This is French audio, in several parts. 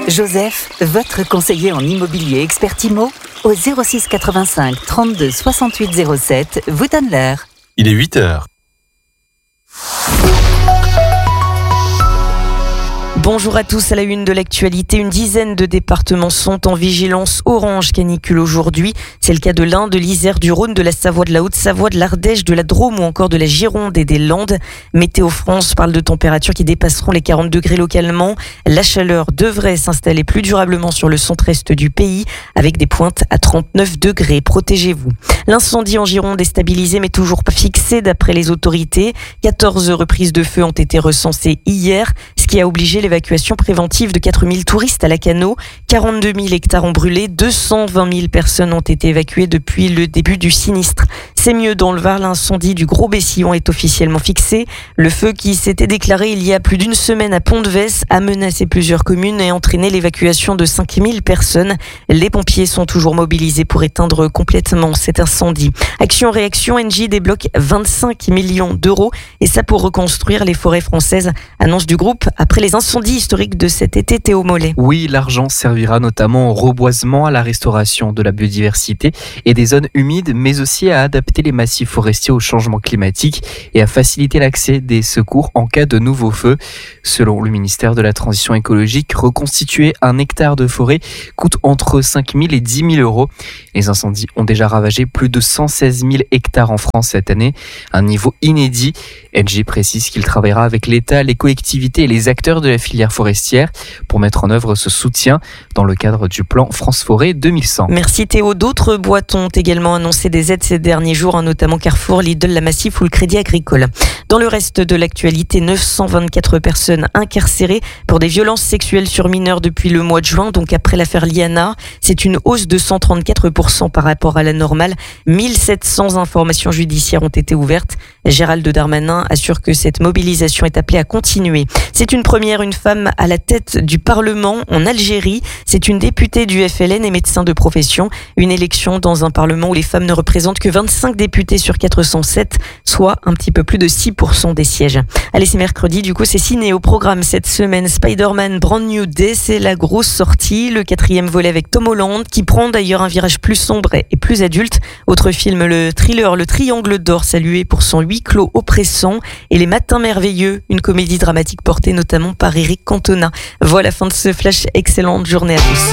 Joseph, votre conseiller en immobilier expert IMO, au 06 85 32 68 07, vous donne l'heure. Il est 8h. Bonjour à tous, à la une de l'actualité. Une dizaine de départements sont en vigilance orange canicule aujourd'hui. C'est le cas de l'Ain, de l'Isère, du Rhône, de la Savoie, de la Haute-Savoie, de l'Ardèche, de la Drôme ou encore de la Gironde et des Landes. Météo France parle de températures qui dépasseront les 40 degrés localement. La chaleur devrait s'installer plus durablement sur le centre-est du pays avec des pointes à 39 degrés. Protégez-vous. L'incendie en Gironde est stabilisé mais toujours pas fixé d'après les autorités. 14 reprises de feu ont été recensées hier, ce qui a obligé l'évacuation préventive de 4000 touristes à Lacanau. 42 000 hectares ont brûlé, 220 000 personnes ont été évacuées depuis le début du sinistre. C'est mieux dans le Var, l'incendie du Gros Bessillon est officiellement fixé. Le feu qui s'était déclaré il y a plus d'une semaine à Pont-de-Vesse a menacé plusieurs communes et entraîné l'évacuation de 5000 personnes. Les pompiers sont toujours mobilisés pour éteindre complètement cet incendie. Action-réaction, Engie débloque 25 millions d'euros et ça pour reconstruire les forêts françaises, annonce du groupe après les incendies historique de cet été. Théo Mollet. Oui, l'argent servira notamment au reboisement, à la restauration de la biodiversité et des zones humides, mais aussi à adapter les massifs forestiers au changement climatique et à faciliter l'accès des secours en cas de nouveaux feux. Selon le ministère de la Transition écologique, reconstituer un hectare de forêt coûte entre 5 000 et 10 000 euros. Les incendies ont déjà ravagé plus de 116 000 hectares en France cette année, un niveau inédit. Engie précise qu'il travaillera avec l'État, les collectivités et les acteurs de la filière forestière pour mettre en œuvre ce soutien dans le cadre du plan France Forêt 2100. Merci Théo. D'autres boîtes ont également annoncé des aides ces derniers jours, notamment Carrefour, Lidl, La Massif ou le Crédit Agricole. Dans le reste de l'actualité, 924 personnes incarcérées pour des violences sexuelles sur mineurs depuis le mois de juin, donc après l'affaire Liana. C'est une hausse de 134% par rapport à la normale. 1700 informations judiciaires ont été ouvertes. Gérald Darmanin assure que cette mobilisation est appelée à continuer. C'est une première, une femme à la tête du Parlement en Algérie. C'est une députée du FLN et médecin de profession. Une élection dans un Parlement où les femmes ne représentent que 25 députés sur 407, soit un petit peu plus de 6% des sièges. Allez, c'est mercredi, du coup c'est ciné au programme cette semaine. Spider-Man Brand New Day, c'est la grosse sortie. Le 4e volet avec Tom Holland qui prend d'ailleurs un virage plus sombre et plus adulte. Autre film, le thriller Le Triangle d'Or, salué pour son huis clos oppressant, et Les Matins Merveilleux, une comédie dramatique portée notamment par Éric Cantona. Voilà, fin de ce flash. Excellente journée à tous.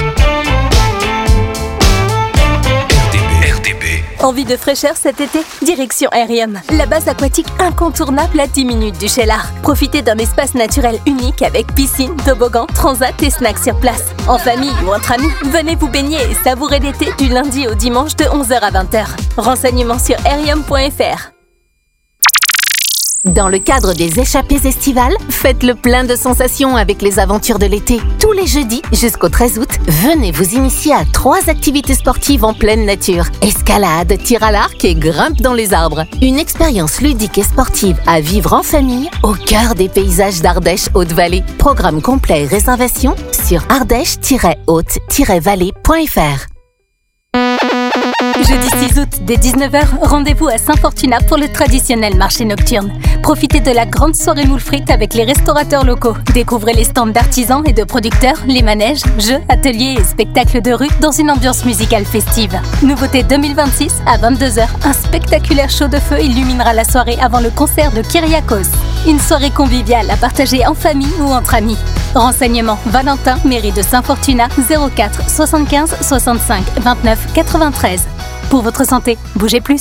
Envie de fraîcheur cet été? Direction Aerium, la base aquatique incontournable à 10 minutes du Cheylard. Profitez d'un espace naturel unique avec piscine, toboggan, transat et snacks sur place. En famille ou entre amis, venez vous baigner et savourer l'été du lundi au dimanche de 11h à 20h. Renseignements sur aerium.fr. Dans le cadre des échappées estivales, faites le plein de sensations avec les aventures de l'été. Tous les jeudis jusqu'au 13 août, venez vous initier à 3 activités sportives en pleine nature. Escalade, tir à l'arc et grimpe dans les arbres. Une expérience ludique et sportive à vivre en famille au cœur des paysages d'Ardèche Haute-Vallée. Programme complet et réservation sur ardèche-haute-vallée.fr. Jeudi 6 août, dès 19h, rendez-vous à Saint-Fortunat pour le traditionnel marché nocturne. Profitez de la grande soirée moules frites avec les restaurateurs locaux. Découvrez les stands d'artisans et de producteurs, les manèges, jeux, ateliers et spectacles de rue dans une ambiance musicale festive. Nouveauté 2026, à 22h, un spectaculaire show de feu illuminera la soirée avant le concert de Kyriakos. Une soirée conviviale à partager en famille ou entre amis. Renseignements Valentin, mairie de Saint-Fortunat, 04 75 65 29 93. Pour votre santé, bougez plus.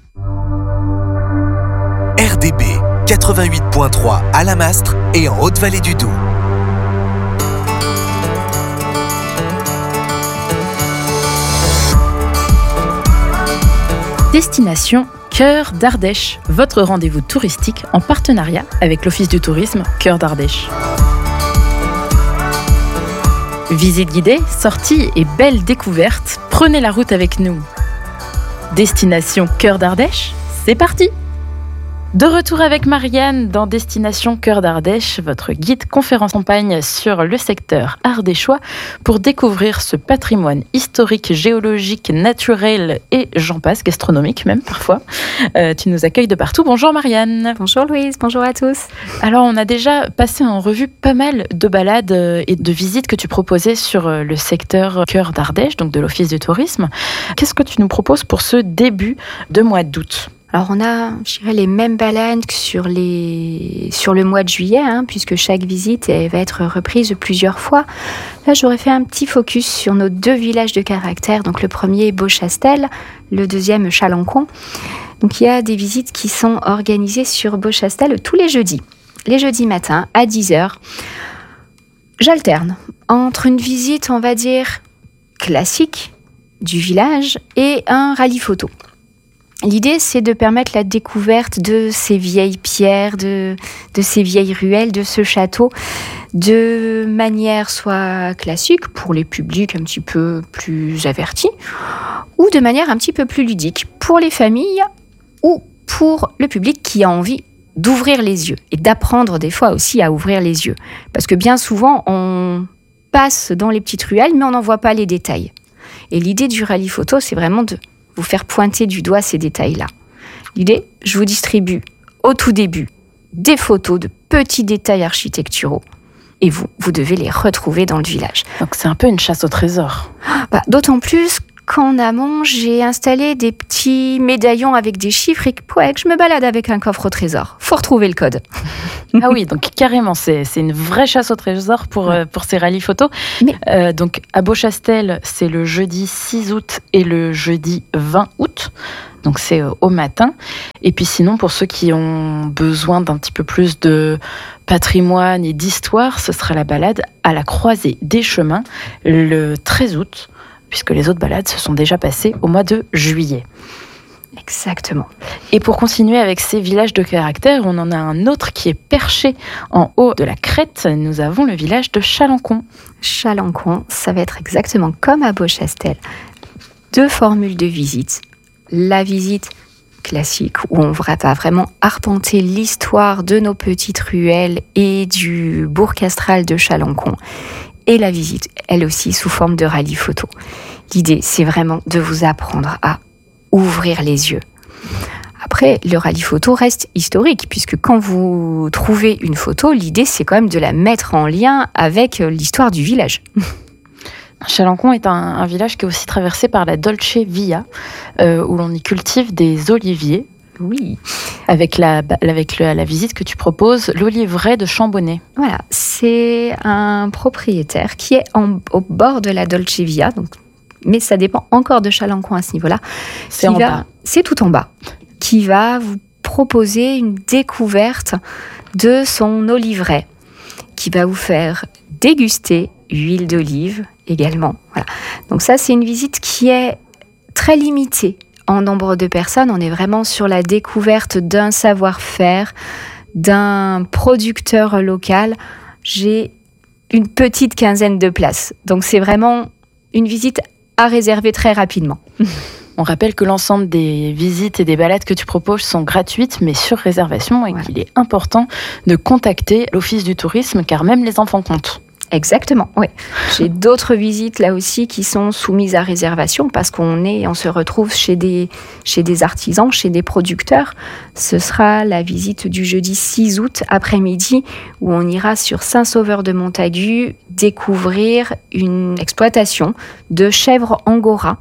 RDB 88.3 à la Mastre et en Haute-Vallée du Doubs. Destination Cœur d'Ardèche, votre rendez-vous touristique en partenariat avec l'Office du tourisme Cœur d'Ardèche. Visite guidée, sorties et belles découvertes, prenez la route avec nous. Destination Cœur d'Ardèche, c'est parti! De retour avec Marianne dans Destination Cœur d'Ardèche, votre guide conférence campagne sur le secteur ardéchois pour découvrir ce patrimoine historique, géologique, naturel et j'en passe, gastronomique même parfois. Tu nous accueilles de partout. Bonjour Marianne. Bonjour Louise, bonjour à tous. Alors on a déjà passé en revue pas mal de balades et de visites que tu proposais sur le secteur Cœur d'Ardèche, donc de l'Office du tourisme. Qu'est-ce que tu nous proposes pour ce début de mois d'août ? Alors on a, je dirais, les mêmes balades que sur le mois de juillet, puisque chaque visite va être reprise plusieurs fois. Là, j'aurais fait un petit focus sur nos 2 villages de caractère. Donc le premier, Beauchastel, le deuxième, Chalancon. Donc il y a des visites qui sont organisées sur Beauchastel tous les jeudis matins à 10h. J'alterne entre une visite, on va dire, classique du village et un rallye photo. L'idée, c'est de permettre la découverte de ces vieilles pierres, de ces vieilles ruelles, de ce château, de manière soit classique, pour les publics un petit peu plus avertis, ou de manière un petit peu plus ludique, pour les familles ou pour le public qui a envie d'ouvrir les yeux et d'apprendre des fois aussi à ouvrir les yeux. Parce que bien souvent, on passe dans les petites ruelles, mais on n'en voit pas les détails. Et l'idée du rallye photo, c'est vraiment de vous faire pointer du doigt ces détails-là. L'idée, je vous distribue au tout début des photos de petits détails architecturaux et vous devez les retrouver dans le village. Donc c'est un peu une chasse au trésor. D'autant plus qu'en amont, j'ai installé des petits médaillons avec des chiffres et que je me balade avec un coffre au trésor. Faut retrouver le code. Ah oui, donc carrément, c'est une vraie chasse au trésor pour ces rallyes photos. Donc à Beauchastel, c'est le jeudi 6 août et le jeudi 20 août. Donc c'est au matin. Et puis sinon, pour ceux qui ont besoin d'un petit peu plus de patrimoine et d'histoire, ce sera la balade à la croisée des chemins le 13 août, puisque les autres balades se sont déjà passées au mois de juillet. Exactement. Et pour continuer avec ces villages de caractère, on en a un autre qui est perché en haut de la crête. Nous avons le village de Chalancon. Chalancon, ça va être exactement comme à Beauchastel. 2 formules de visite. La visite classique, où on va vraiment arpenter l'histoire de nos petites ruelles et du bourg castral de Chalancon. Et la visite, elle aussi, sous forme de rallye photo. L'idée, c'est vraiment de vous apprendre à ouvrir les yeux. Après, le rallye photo reste historique, puisque quand vous trouvez une photo, l'idée, c'est quand même de la mettre en lien avec l'histoire du village. Chalancon est un village qui est aussi traversé par la Dolce Via, où l'on y cultive des oliviers. Oui. Avec la visite que tu proposes, l'oliveraie de Chambonnet. Voilà, c'est un propriétaire qui est au bord de la Dolce Via, mais ça dépend encore de Chalancon à ce niveau-là. C'est en bas. C'est tout en bas. Qui va vous proposer une découverte de son oliveraie, qui va vous faire déguster huile d'olive également. Voilà. Donc ça, c'est une visite qui est très limitée en nombre de personnes. On est vraiment sur la découverte d'un savoir-faire, d'un producteur local. J'ai une petite quinzaine de places. Donc c'est vraiment une visite à réserver très rapidement. On rappelle que l'ensemble des visites et des balades que tu proposes sont gratuites, mais sur réservation, et qu'il est important de contacter l'Office du tourisme, car même les enfants comptent. Exactement, oui. J'ai d'autres visites là aussi qui sont soumises à réservation parce on se retrouve chez des artisans, chez des producteurs. Ce sera la visite du jeudi 6 août après-midi où on ira sur Saint-Sauveur-de-Montagu découvrir une exploitation de chèvres angora,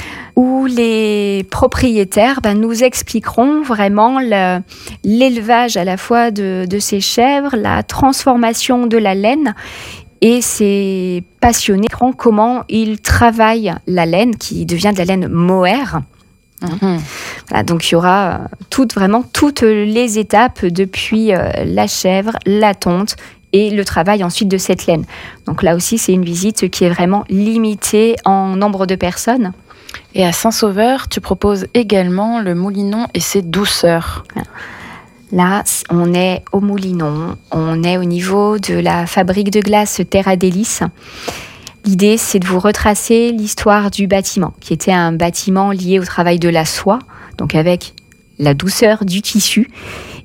où les propriétaires nous expliqueront vraiment l'élevage à la fois de ces chèvres, la transformation de la laine. Et ces passionnés verront comment ils travaillent la laine, qui devient de la laine mohair. Voilà, donc il y aura toutes les étapes depuis la chèvre, la tonte et le travail ensuite de cette laine. Donc là aussi, c'est une visite qui est vraiment limitée en nombre de personnes. Et à Saint-Sauveur, tu proposes également le Moulinon et ses douceurs. Là, on est au Moulinon, on est au niveau de la fabrique de glace Terra Délice. L'idée, c'est de vous retracer l'histoire du bâtiment, qui était un bâtiment lié au travail de la soie, donc avec la douceur du tissu,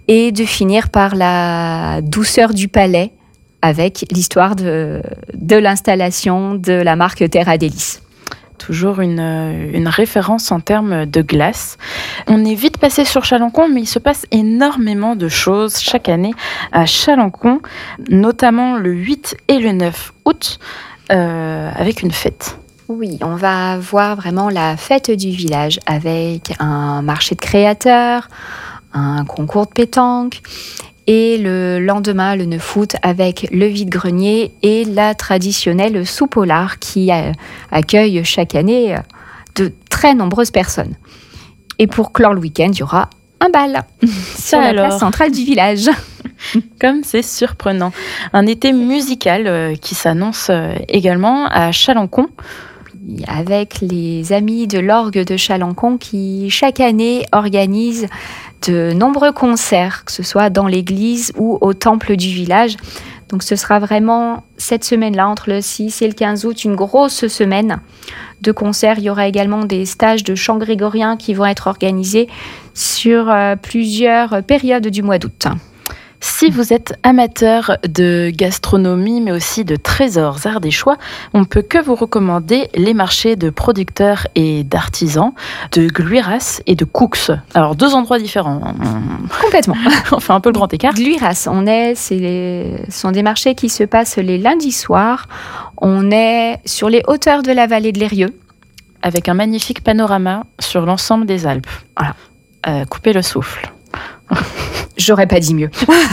et de finir par la douceur du palais avec l'histoire de l'installation de la marque Terra Délice. Toujours une référence en termes de glace. On est vite passé sur Chalancon, mais il se passe énormément de choses chaque année à Chalancon, notamment le 8 et le 9 août, avec une fête. Oui, on va avoir vraiment la fête du village avec un marché de créateurs, un concours de pétanque et le lendemain, le 9 août, avec le vide-grenier et la traditionnelle soupe au lard qui accueille chaque année de très nombreuses personnes. Et pour clore le week-end, il y aura un bal sur la place centrale du village. Comme c'est surprenant. Un été musical qui s'annonce également à Chalancon. Avec les amis de l'orgue de Chalancon qui, chaque année, organisent de nombreux concerts, que ce soit dans l'église ou au temple du village. Donc ce sera vraiment cette semaine-là, entre le 6 et le 15 août, une grosse semaine de concerts. Il y aura également des stages de chant grégorien qui vont être organisés sur plusieurs périodes du mois d'août. Si vous êtes amateur de gastronomie, mais aussi de trésors ardéchois, on ne peut que vous recommander les marchés de producteurs et d'artisans de Gluiras et de Coux. Alors, 2 endroits différents. Complètement. On fait un peu le grand écart. Gluiras, ce sont des marchés qui se passent les lundis soirs. On est sur les hauteurs de la vallée de l'Eyrieux. Avec un magnifique panorama sur l'ensemble des Alpes. Voilà. Coupez le souffle. J'aurais pas dit mieux.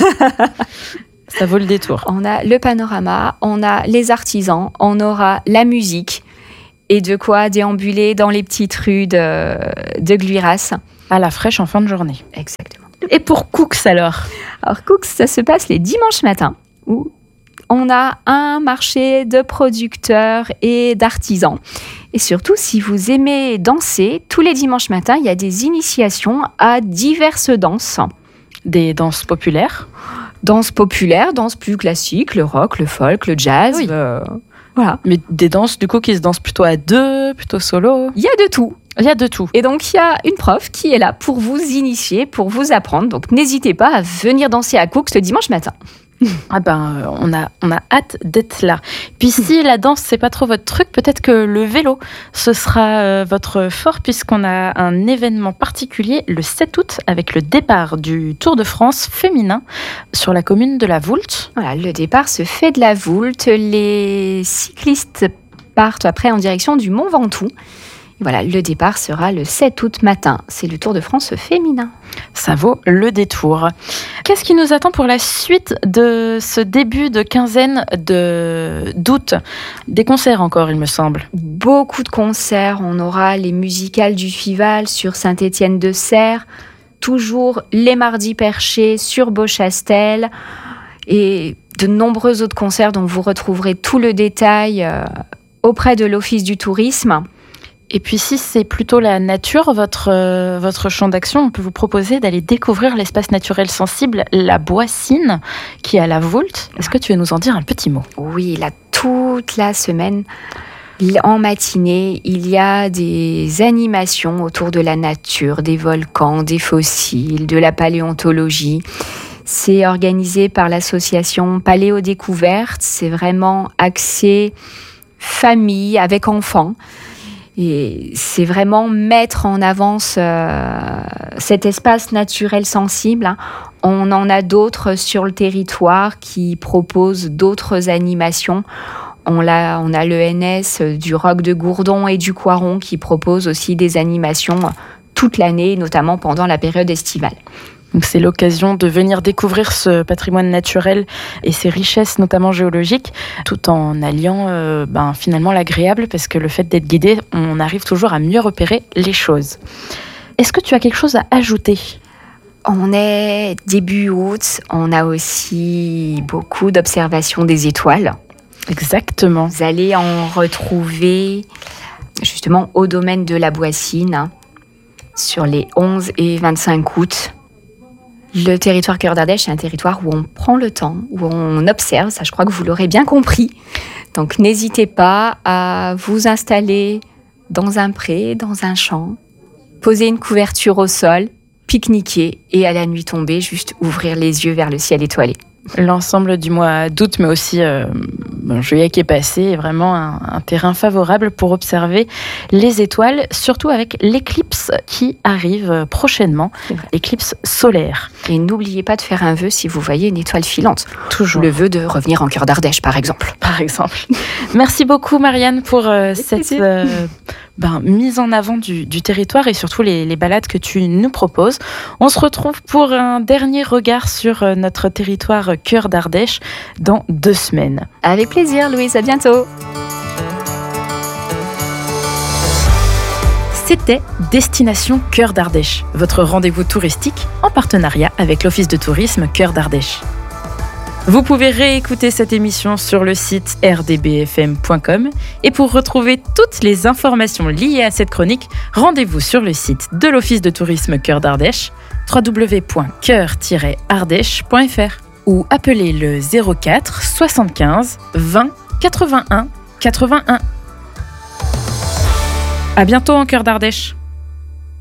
Ça vaut le détour. On a le panorama, on a les artisans, on aura la musique et de quoi déambuler dans les petites rues de Gluiras. À la fraîche en fin de journée. Exactement. Et pour Coux alors ? Alors Coux, ça se passe les dimanches matins où on a un marché de producteurs et d'artisans. Et surtout, si vous aimez danser, tous les dimanches matins, il y a des initiations à diverses danses. Des danses populaires ? Danses populaires, danses plus classiques, le rock, le folk, le jazz. Oui. Voilà. Mais des danses, du coup, qui se dansent plutôt à 2, plutôt solo ? Il y a de tout. Il y a de tout. Et donc, il y a une prof qui est là pour vous initier, pour vous apprendre. Donc, n'hésitez pas à venir danser à Coux le dimanche matin. Ah ben, on a hâte d'être là. Puis si la danse, c'est pas trop votre truc, peut-être que le vélo, ce sera votre fort, puisqu'on a un événement particulier le 7 août avec le départ du Tour de France féminin sur la commune de la Voulte. Voilà, le départ se fait de la Voulte. Les cyclistes partent après en direction du Mont Ventoux. Voilà, le départ sera le 7 août matin. C'est le Tour de France féminin. Ça vaut le détour. Qu'est-ce qui nous attend pour la suite de ce début de quinzaine d'août ? Des concerts encore, il me semble. Beaucoup de concerts. On aura les musicales du Fival sur Saint-Étienne-de-Serres. Toujours les mardis perchés sur Beauchastel. Et de nombreux autres concerts dont vous retrouverez tout le détail auprès de l'Office du tourisme. Et puis si c'est plutôt la nature, votre champ d'action, on peut vous proposer d'aller découvrir l'espace naturel sensible, la Boissine, qui est à la Voulte. Est-ce que tu veux nous en dire un petit mot ? Oui, là, toute la semaine, en matinée, il y a des animations autour de la nature, des volcans, des fossiles, de la paléontologie. C'est organisé par l'association Paléodécouverte. C'est vraiment axé famille avec enfants. Et c'est vraiment mettre en avant cet espace naturel sensible. On en a d'autres sur le territoire qui proposent d'autres animations. On a l'ENS du Roc de Gourdon et du Coiron qui propose aussi des animations toute l'année, notamment pendant la période estivale. Donc c'est l'occasion de venir découvrir ce patrimoine naturel et ses richesses, notamment géologiques, tout en alliant finalement l'agréable, parce que le fait d'être guidé, on arrive toujours à mieux repérer les choses. Est-ce que tu as quelque chose à ajouter ? On est début août, on a aussi beaucoup d'observations des étoiles. Exactement. Vous allez en retrouver justement au domaine de la Boissine, sur les 11 et 25 août. Le territoire Cœur d'Ardèche, c'est un territoire où on prend le temps, où on observe, ça je crois que vous l'aurez bien compris. Donc n'hésitez pas à vous installer dans un pré, dans un champ, poser une couverture au sol, pique-niquer et à la nuit tombée, juste ouvrir les yeux vers le ciel étoilé. L'ensemble du mois d'août, mais aussi juillet qui est passé, est vraiment un terrain favorable pour observer les étoiles, surtout avec l'éclipse qui arrive prochainement, l'éclipse solaire. Et n'oubliez pas de faire un vœu si vous voyez une étoile filante. Toujours. Le vœu de revenir en Cœur d'Ardèche, par exemple. Merci beaucoup, Marianne, pour cette mise en avant du territoire et surtout les balades que tu nous proposes. On se retrouve pour un dernier regard sur notre territoire Cœur d'Ardèche dans 2 semaines. Avec plaisir, Louise, à bientôt. C'était Destination Cœur d'Ardèche, votre rendez-vous touristique en partenariat avec l'Office de tourisme Cœur d'Ardèche. Vous pouvez réécouter cette émission sur le site rdbfm.com et pour retrouver toutes les informations liées à cette chronique, rendez-vous sur le site de l'Office de tourisme Cœur d'Ardèche, www.coeur-ardèche.fr ou appelez le 04 75 20 81 81. À bientôt en Cœur d'Ardèche.